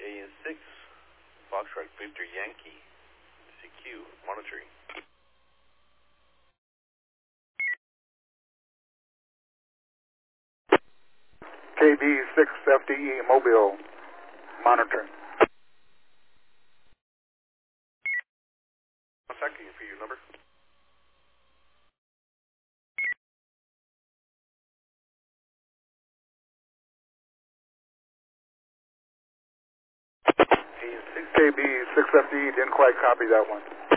A6, Foxtrot Victor Yankee, CQ, monitoring. KB6FDE, Mobile, monitoring. Contacting you for your number. KB6FDE, didn't quite copy that one.